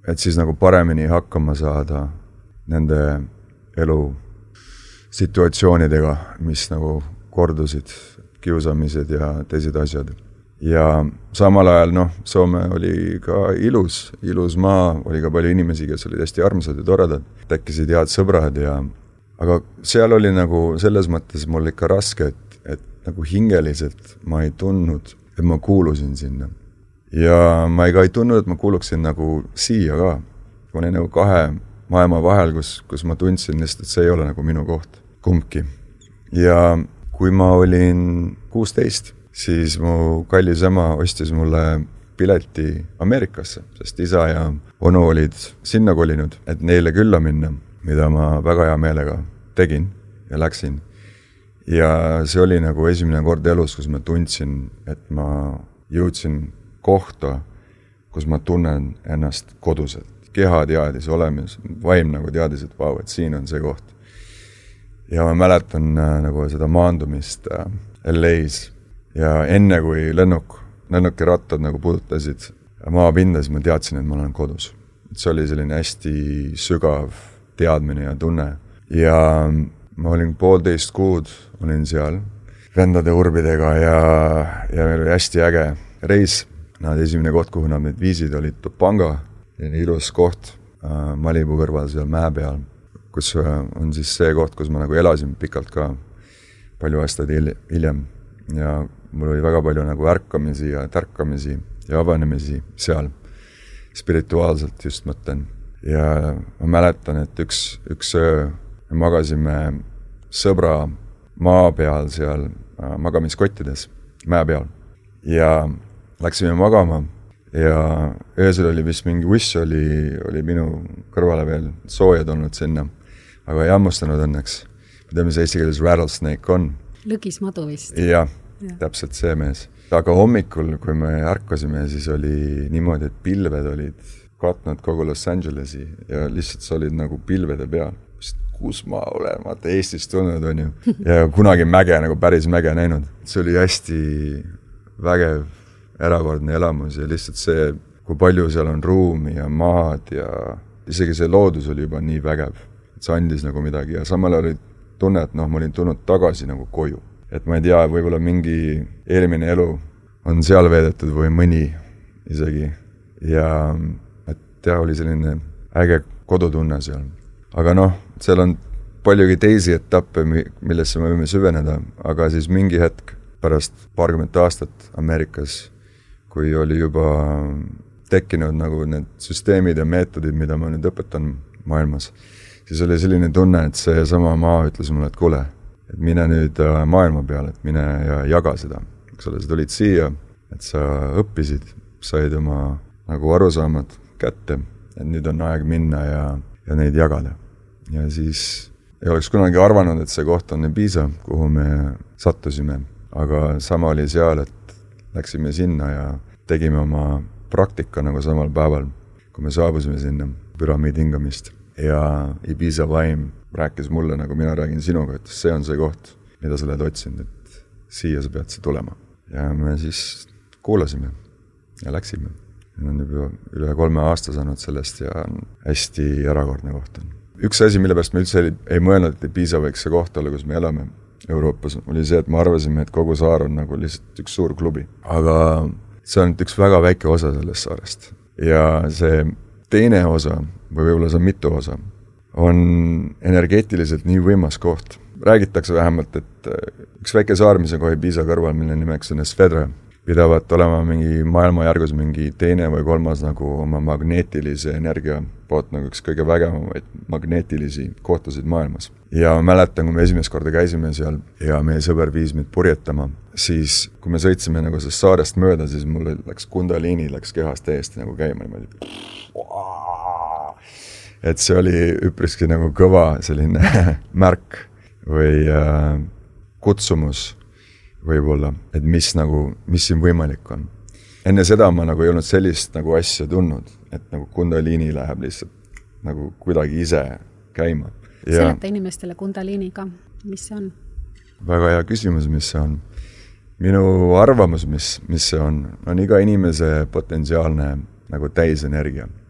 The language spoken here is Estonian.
et siis nagu paremini hakkama saada nende elu situatsioonidega, mis nagu kordusid, kiusamised ja teised asjad. Ja samal ajal, Soome oli ka ilus maa, oli ka palju inimesi, kes olid hästi armsad ja toredad, tekkisid head sõbrad aga seal oli nagu selles mõttes mul ikka raske, et nagu hingeliselt ma ei tundnud, et ma kuulusin sinna. Ja ma ei tundnud, et ma kuuluksin nagu siia ka. Ma olin nagu kahe maailma vahel, kus ma tundsin lihtsalt, et see ei ole nagu minu koht, kumbki. Ja kui ma olin 16, siis mu kallis ema ostis mulle pileti Ameerikasse, sest isa ja onu olid sinna kolinud, et neile külla minna, mida ma väga hea meelega tegin ja läksin. Ja see oli nagu esimene kord elus, kus ma tundsin, et ma jõudsin kohta, kus ma tunnen ennast koduselt. Keha teadis olemas, vaim nagu teadis, et vau, et siin on see koht. Ja ma mäletan nagu seda maandumist LA-s ja enne kui lennuki rattad nagu puudutasid maapinda, siis ma teadsin, et ma olen kodus. See oli selline hästi sügav teadmine ja tunne. Ja ma olin 1,5 kuud, olin seal vendade urbidega ja meil oli hästi äge reis. Nad esimene koht, kuhu nad meid viisid, oli Topanga, ilus koht Malibu kõrval seal mäe peal, kus on siis see koht, kus ma nagu elasin pikalt ka palju aastaid hiljem. Ja mul oli väga palju nagu ärkamisi ja tärkamisi ja avanemisi seal, spirituaalselt just mõtlen. Ja ma mäletan, et üks öö me magasime sõbra maa peal seal magamiskottides, mäe peal. Ja läksime magama ja öösel oli vist mingi uss oli minu kõrvale veel soojad olnud sinna, aga ei hammustanud õnneks. Ma tean, mis eesti keeles rattlesnake on. Lõgismadu vist. Ja, täpselt see mees. Aga hommikul, kui me ärkasime, siis oli niimoodi, et pilved olid katnud kogu Los Angelesi ja lihtsalt sa olid nagu pilvede peal. Kus ma olen, vaata Eestist tulnud on ju. Ja kunagi mäge, nagu päris mäge näinud. See oli hästi vägev, erakordne elamus ja lihtsalt see, kui palju seal on ruumi ja maad ja isegi see loodus oli juba nii vägev. Et see andis nagu midagi ja samal oli tunne, et ma olin tulnud tagasi nagu koju. Et ma ei tea, võib-olla mingi eelmine elu on seal veedetud või mõni isegi. Ja et oli selline äge kodutunne seal. Aga seal on paljugi teisi etappe, millesse me võime süveneda, aga siis mingi hetk pärast 20 aastat Ameerikas, kui oli juba tekkinud nagu need süsteemid ja meetodid, mida ma nüüd õpetan maailmas, siis oli selline tunne, et see sama maa ütles mulle, et kuule, et mine nüüd maailma peale, et mine ja jaga seda. Sa tulid siia, et sa õppisid, said oma nagu arusaamad kätte, et nüüd on aeg minna ja neid jagada. Ja siis ei oleks kunagi arvanud, et see koht on Ibiza, kuhu me sattusime. Aga sama oli seal, et läksime sinna ja tegime oma praktika nagu samal päeval, kui me saabusime sinna püramiidi hingamist. Ja Ibiza vaim rääkis mulle, nagu mina räägin sinuga, et see on see koht, mida sa oled otsinud, et siia sa pead see tulema. Ja me siis kuulasime ja läksime. Ja on juba üle 3 aasta saanud sellest ja on hästi erakordne koht on. Üks asi, mille pärast me üldse ei mõelnud, et Ibiza võiks see koht olla, kus me elame Euroopas, oli see, et me arvasime, et kogu saar on nagu lihtsalt üks suur klubi. Aga see on üks väga väike osa sellest saarest. Ja see teine osa, või võib-olla see on mitu osa, on energeetiliselt nii võimas koht. Räägitakse vähemalt, et üks väike saar, mis on kohe Ibiza kõrval, mille nimeks on Esvedra, pidavat olema mingi maailmajärgus mingi teine või 3. nagu oma magneetilise energia poolt nagu üks kõige vägevamaid magneetilisi kohtasid maailmas. Ja ma mäletan, kui me esimest korda käisime seal ja meie sõber viis meid purjetama, siis kui me sõitsime nagu sellest saarest mööda, siis mul läks kundaliini, läks kehast täiesti nagu käima niimoodi. Et see oli üpriski nagu kõva selline märk või kutsumus võib-olla, et mis siin võimalik on. Enne seda ma nagu ei olnud sellist nagu asja tundnud, et nagu kundaliini läheb lihtsalt nagu kuidagi ise käima. Seleta inimestele kundaliiniga, mis see on? Väga hea küsimus, mis see on. Minu arvamus, mis see on iga inimese potentsiaalne nagu täisenergia.